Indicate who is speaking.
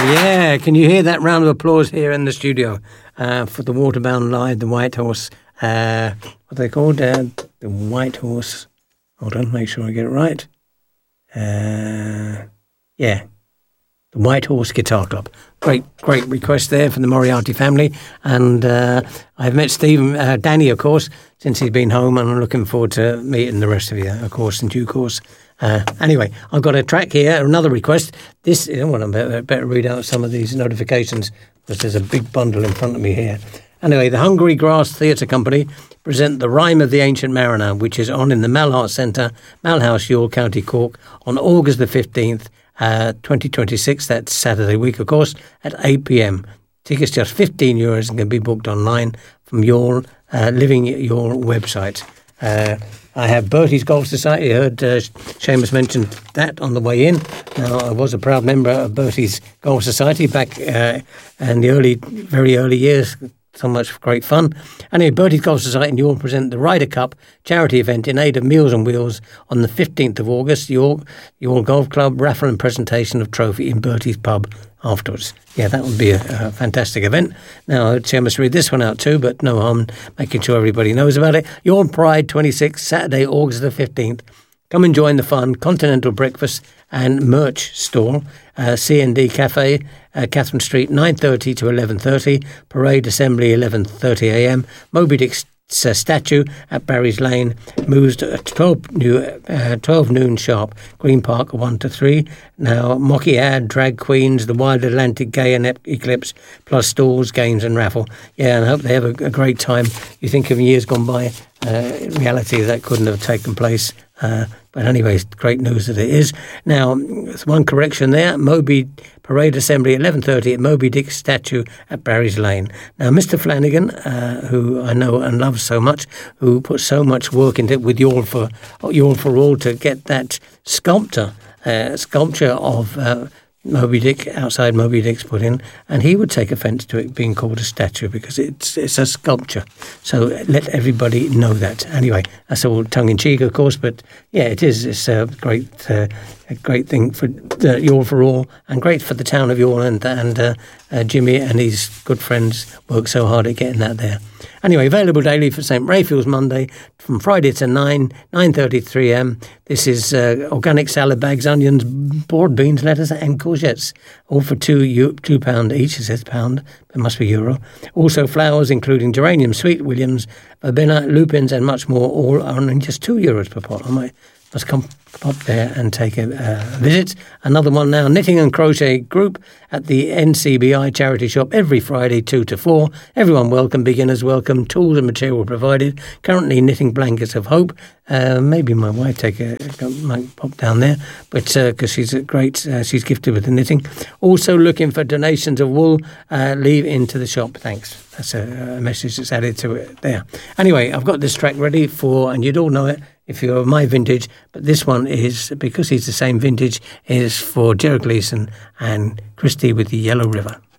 Speaker 1: Yeah, can you hear that round of applause here in the studio for the Waterbound Live, the White Horse, what are they called? The White Horse, hold on, make sure I get it right. Yeah, the White Horse Guitar Club. Great request there from the Moriarty family. And I've met Danny, of course, since he's been home, and I'm looking forward to meeting the rest of you, of course, in due course. Anyway, I've got a track here, another request. I better read out some of these notifications, because there's a big bundle in front of me here. Anyway, the Hungry Grass Theatre Company present The Rime of the Ancient Mariner, which is on in the Mal Arts Centre, Malhouse, York, County Cork, on August the 15th, 2026. That's Saturday week, of course, at 8 p.m. Tickets just €15 and can be booked online from your Living Your website. I have Bertie's Golf Society. I heard Seamus mention that on the way in. Now, I was a proud member of Bertie's Golf Society back in the very early years. So much great fun. Anyway, Bertie's Golf Society and York present the Ryder Cup charity event in aid of Meals on Wheels on the 15th of August. York Golf Club raffle and presentation of trophy in Bertie's pub afterwards. Yeah, that would be a fantastic event. Now, I must read this one out too, but no harm making sure everybody knows about it. Your Pride 26, Saturday, August the 15th. Come and join the fun. Continental breakfast and merch stall. C&D Cafe, Catherine Street, 9:30 to 11:30. Parade Assembly, 11:30 a.m. Moby Dick statue at Barry's Lane moves to 12 noon sharp. Green Park 1 to 3. Now, Mocky Ad, Drag Queens, the Wild Atlantic Gay and Eclipse, plus stalls, games and raffle. Yeah, and I hope they have a great time. You think of years gone by, in reality that couldn't have taken place. But anyway, it's great news that it is. Now, there's one correction there. Moby Parade Assembly, 11:30 at Moby Dick statue at Barry's Lane. Now, Mr. Flanagan, who I know and love so much, who put so much work into it with You're for All to get that sculpture of Moby Dick, outside Moby Dick's put in, and he would take offence to it being called a statue because it's a sculpture. So let everybody know that. Anyway, that's all tongue-in-cheek, of course, but yeah, it is. It's a great thing for You're for All, and great for the town of Youghal, and Jimmy and his good friends work so hard at getting that there. Anyway, available daily for St. Raphael's Monday from Friday to 9:30 to 3 a.m. This is organic salad bags, onions, boiled beans, lettuce and courgettes, all for £2 each. It says pound, it must be euro. Also flowers including geranium, sweet Williams, verbena, lupins and much more, all on just €2 per pot. I must come up there and take a visit. Another one now, Knitting and Crochet Group at the NCBI charity shop every Friday 2 to 4. Everyone welcome, beginners welcome, tools and material provided. Currently knitting blankets of hope. Maybe my wife might pop down there, but because she's she's gifted with the knitting. Also looking for donations of wool, leave into the shop. Thanks. That's a message that's added to it there. Anyway, I've got this track ready and you'd all know it if you're my vintage, but this one is, because he's the same vintage, is for Gerald Gleeson and Christy with the Yellow River.